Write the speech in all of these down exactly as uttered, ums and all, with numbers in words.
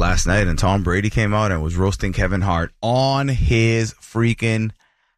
last night, and Tom Brady came out and was roasting Kevin Hart on his freaking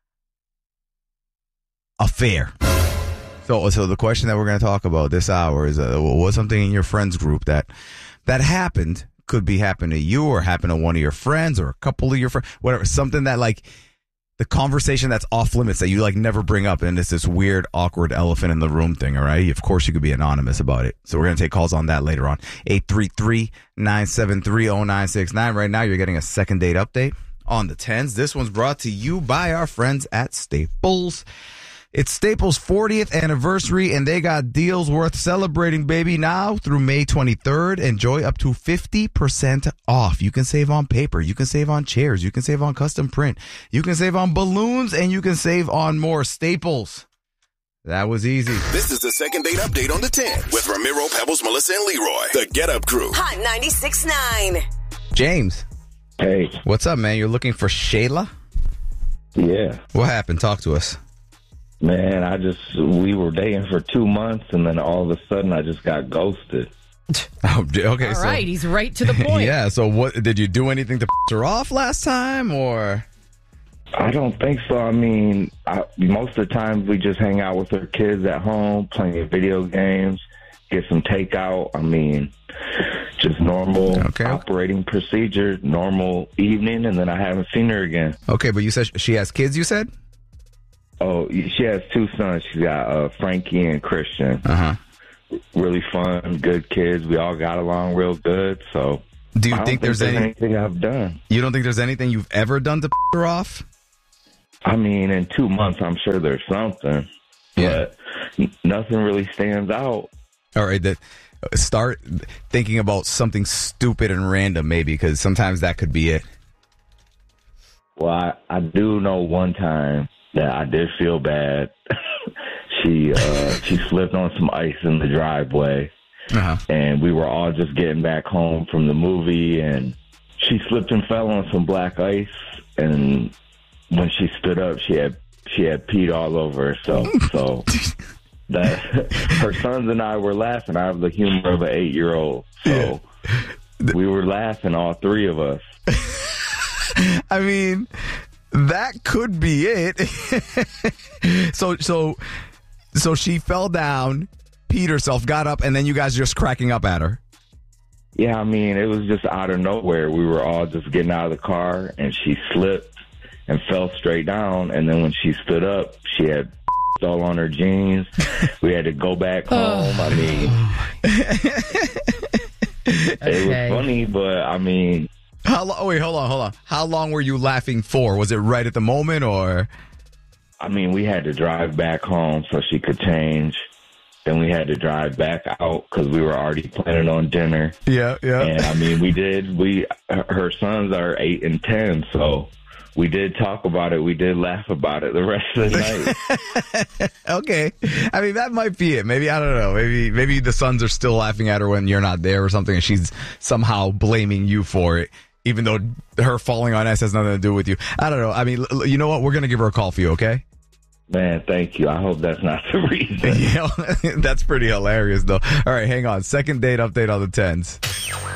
affair. So, so the question that we're going to talk about this hour is, uh, was something in your friends group that that happened? Could be happened to you, or happened to one of your friends, or a couple of your friends, whatever. Something that, like, the conversation that's off limits that you, like, never bring up, and it's this weird, awkward elephant in the room thing, all right? Of course, you could be anonymous about it. So we're going to take calls on that later on. eight three three, nine seven three, zero nine six nine. Right now, you're getting a second date update on the tens. This one's brought to you by our friends at Staples. It's Staples' fortieth anniversary, and they got deals worth celebrating, baby. Now through May twenty-third, enjoy up to fifty percent off. You can save on paper. You can save on chairs. You can save on custom print. You can save on balloons, and you can save on more. Staples. That was easy. This is the second date update on the ten with Ramiro, Pebbles, Melissa, and Leroy. The Get Up Crew. Hot ninety-six point nine. James. Hey. What's up, man? You're looking for Shayla? Yeah. What happened? Talk to us. Man, I just, we were dating for two months, and then all of a sudden I just got ghosted. Oh, okay. All so, right, he's right to the point. Yeah, so what, did you do anything to piss her off last time, or? I don't think so. I mean, I, most of the time we just hang out with our kids at home, playing video games, get some takeout. I mean, just normal okay. operating procedure, normal evening, and then I haven't seen her again. Okay, but you said she has kids, you said? Oh, she has two sons. She's got uh, Frankie and Christian. Uh-huh. Really fun, good kids. We all got along real good, so... Do you I don't think there's, there's any, anything I've done? You don't think there's anything you've ever done to piss her off? I mean, in two months, I'm sure there's something. Yeah. But nothing really stands out. All right, that, start thinking about something stupid and random, maybe, because sometimes that could be it. Well, I, I do know one time that I did feel bad. she uh, she slipped on some ice in the driveway, uh-huh. and we were all just getting back home from the movie, and she slipped and fell on some black ice, and when she stood up, she had she had peed all over herself. So that her sons and I were laughing. I have the humor of an eight-year-old, so yeah. we were laughing, all three of us. I mean, that could be it. so, so, so she fell down, peed herself, got up, and then you guys just cracking up at her. Yeah, I mean, it was just out of nowhere. We were all just getting out of the car, and she slipped and fell straight down. And then when she stood up, she had all on her jeans. We had to go back home. I mean, it okay. was funny, but I mean. How long? Wait, hold on, hold on. How long were you laughing for? Was it right at the moment, or? I mean, we had to drive back home so she could change. Then we had to drive back out because we were already planning on dinner. Yeah, yeah. And I mean, we did. We her sons are eight and ten, so we did talk about it. We did laugh about it the rest of the night. Okay, I mean that might be it. Maybe I don't know. Maybe maybe the sons are still laughing at her when you're not there or something, and she's somehow blaming you for it. Even though her falling on ice has nothing to do with you. I don't know. I mean, you know what? We're going to give her a call for you, okay? Man, thank you. I hope that's not the reason. Yeah, that's pretty hilarious, though. All right, hang on. Second date update on the tens.